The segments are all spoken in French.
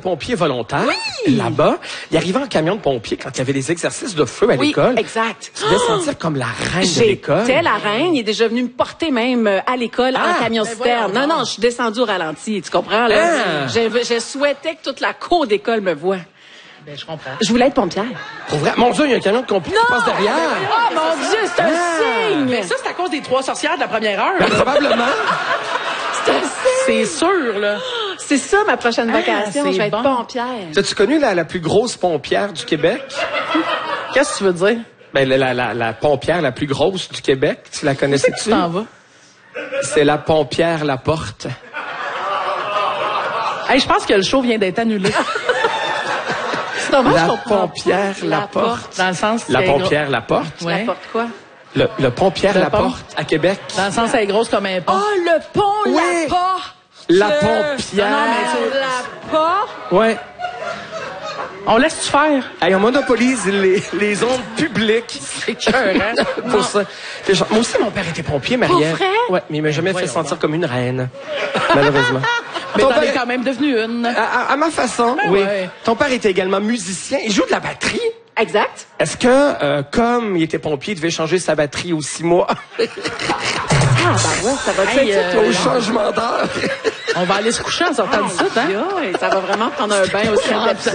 pompier volontaire. Là-bas, il arrivait en camion de pompier quand il y avait des exercices de feu à l'école. Oui, exact. Tu devais sentir comme la reine de l'école. J'étais la reine. Il est déjà venu me porter même à l'école en camion-citerne. Non, je suis descendue au ralenti. Tu comprends, là? Je souhaitais que toute la cour d'école me voie. Ben, je comprends. Je voulais être pompière. Pour vrai? Mon Dieu, il y a un camion de pompier qui passe derrière. Oh mon Dieu, c'est un signe! Mais ça, c'est à cause des 3 sorcières de la première heure. Ben, probablement. C'est un signe! C'est sûr, là. C'est ça ma prochaine vacation. c'est Je vais être bon. pompière. As-tu connu la plus grosse pompière du Québec? Qu'est-ce que tu veux dire? Ben, la pompière la plus grosse du Québec. Tu la connaissais-tu? Tu t'en vas? C'est la pompière Laporte. Hey, je pense que le show vient d'être annulé. C'est dommage, La je comprends pompière pas. Laporte. Dans le sens... La qu'elle est pompière Laporte. Ouais. N'importe quoi. Le pompière Le Laporte à Québec. Dans le sens, elle est grosse comme un pont. Oh, le pont, Oui. la porte! La pompière. Non, mais La porte! Ouais. On laisse-tu faire? Hey, on monopolise les ondes publiques. C'est écœurant. Pour ça. Moi aussi, mon père était pompier, Marielle. Pour vrai? Ouais, mais il m'a jamais fait voyons sentir donc. comme une reine. Malheureusement. Mais Ton t'en es père- quand même devenu une. à ma façon, Ben oui. ouais. Ton père était également musicien. Il joue de la batterie. Exact. Est-ce que, comme il était pompier, il devait changer sa batterie aux 6 mois Ah, ben ouais, ça va Hey, être au changement d'heure? On va aller se coucher en sortant de ça, hein? Ça va vraiment prendre un bain aussi après ça.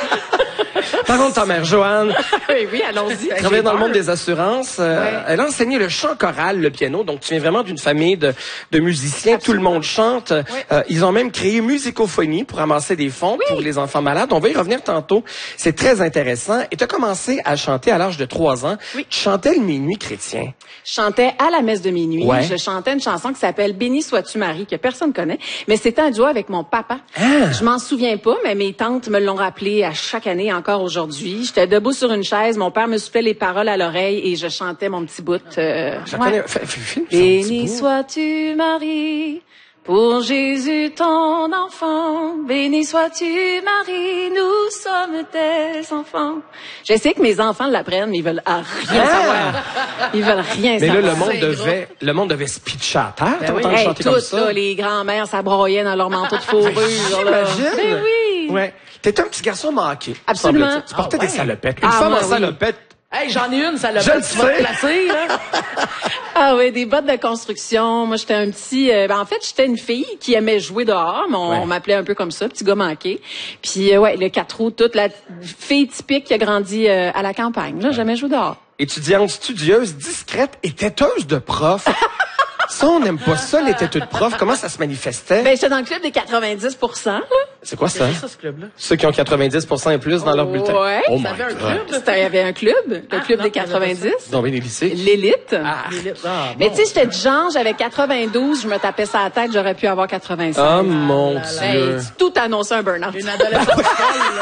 Par contre, ta mère, Joanne, Oui, allons-y. elle travaillait dans le monde des assurances. Elle a enseigné le chant choral, le piano. Donc, tu viens vraiment d'une famille de musiciens. Tout le monde chante. Ils ont même créé Musicophonie pour amasser des fonds pour les enfants malades. On va y revenir tantôt. C'est très intéressant. Et tu as commencé à chanter à l'âge de 3 ans. Oui. Tu chantais le minuit chrétien. Je chantais à la messe de minuit. Ouais. Je chantais une chanson qui s'appelle Béni sois-tu Marie, que personne connaît. Mais c'était un duo avec mon papa. Ah. Je m'en souviens pas, mais mes tantes me l'ont rappelé à chaque année, encore aujourd'hui. J'étais debout sur une chaise, mon père me soufflait les paroles à l'oreille et je chantais mon petit bout. Je connais. Fais une Béni chanson. sois-tu Marie, pour Jésus ton enfant. Béni sois-tu Marie, nous sommes tes enfants. Je sais que mes enfants l'apprennent, mais ils veulent rien savoir. Ils veulent rien Mais là, savoir. le monde devait se pitcher à terre. Ben T'entends oui. Hey, chanter comme toutes, ça. là, les grands-mères s'abroyaient dans leur manteau de fourrure. là. J'imagine. Ben oui. Ouais. T'étais un petit garçon manqué. Absolument. semble-t-il. Tu portais Ah ouais. des salopettes. Une Ah, femme moi, en oui. salopette. Hey, j'en ai une, ça l'a Je le tu vas te sais. placer, là. Ah oui, des bottes de construction. Moi, j'étais un petit... en fait, j'étais une fille qui aimait jouer dehors, mais on m'appelait un peu comme ça, petit gars manqué. Puis, ouais, le 4 roues, toute la fille typique qui a grandi à la campagne. Là, jamais joué dehors. Étudiante studieuse, discrète et têteuse de prof. Ça, on n'aime pas ça, les têteux de prof. Comment ça se manifestait? Ben, j'étais dans le club des 90%, là. C'est quoi ça? C'est ça, ce club-là. Ceux qui ont 90% et plus dans leur bulletin. Ouais. Oh Ça my avait un God. club. Il y avait un club, le club non, des on avait 90. Dans les lycées. L'élite. Ah. Mais tu sais, j'étais du genre, j'avais 92, je me tapais ça à la tête, j'aurais pu avoir 85. Oh mon Hey, Dieu. tout annonçait un burn-out. Une adolescente folle,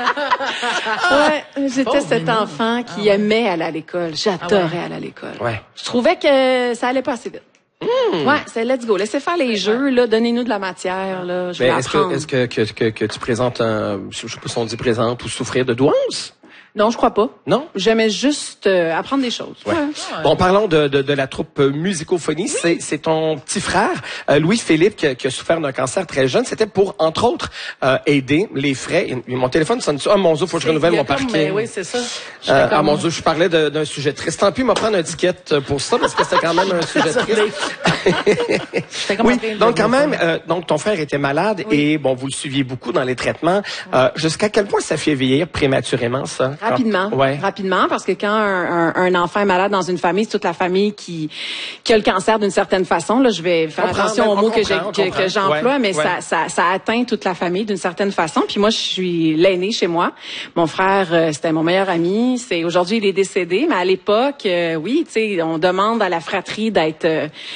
là. Ouais, j'étais Pauvre cet Mimi. enfant qui aimait aller à l'école. J'adorais aller à l'école. Ouais. Je trouvais que ça allait pas assez vite. Ouais, c'est let's go. Laissez faire les jeux, là. Donnez-nous de la matière, là. Je vais Mais apprendre. est-ce que tu présentes je sais pas si on dit présente ou souffrir de douance? Non, je crois pas. Non? J'aimais juste apprendre des choses. Ouais. Bon, parlons de la troupe Musicophonie. C'est ton petit frère, Louis-Philippe, qui a souffert d'un cancer très jeune. C'était pour, entre autres, aider les frais. Mon téléphone sonne dessus. Ah, mon Dieu, faut que je renouvelle Il y a mon comme, parking. oui, c'est ça. Ah, mon Dieu, je parlais d'un sujet triste. Tant pis, il m'a prendre un ticket pour ça, parce que c'était quand même un sujet triste. J'étais comme en Oui, train de donc quand dire même, donc ton frère était malade et bon, vous le suiviez beaucoup dans les traitements. Jusqu'à quel point ça fait vieillir prématurément, ça? Rapidement. Ouais. Rapidement, parce que quand un enfant est malade dans une famille, c'est toute la famille qui a le cancer d'une certaine façon. Là, je vais faire attention aux mots que j'emploie, Ouais, mais ouais. ça atteint toute la famille d'une certaine façon. Puis moi, je suis l'aîné chez moi. Mon frère, c'était mon meilleur ami. Aujourd'hui, il est décédé, mais à l'époque, oui, tu sais, on demande à la fratrie d'être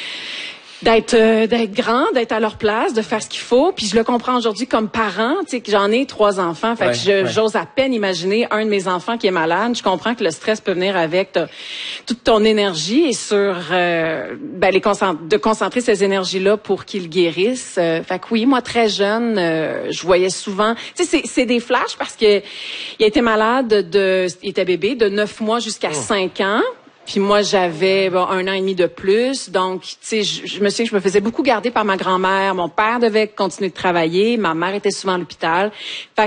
grand, d'être à leur place, de faire ce qu'il faut. Puis je le comprends aujourd'hui comme parent, tu sais, que j'en ai 3 enfants. Fait que j'ose à peine imaginer un de mes enfants qui est malade. Je comprends que le stress peut venir avec toute ton énergie et sur de concentrer ces énergies-là pour qu'il guérisse. Fait que oui, moi très jeune, je voyais souvent. Tu sais, c'est des flashs parce que il a été malade il était bébé de 9 mois jusqu'à 5 ans. Puis moi, j'avais 1 an et demi de plus. Donc, tu sais, je me souviens que je me faisais beaucoup garder par ma grand-mère. Mon père devait continuer de travailler. Ma mère était souvent à l'hôpital. Fait